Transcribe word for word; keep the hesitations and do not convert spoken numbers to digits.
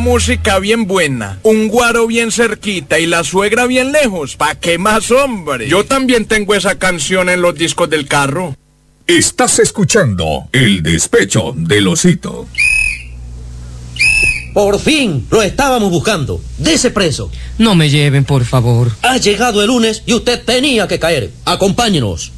música bien buena, un guaro bien cerquita y la suegra bien lejos, ¿pa' qué más, hombre? Yo también tengo esa canción en los discos del carro. Estás escuchando El Despecho del Osito. Por fin, lo estábamos buscando. Dese preso. No me lleven, por favor. Ha llegado el lunes y usted tenía que caer. Acompáñenos.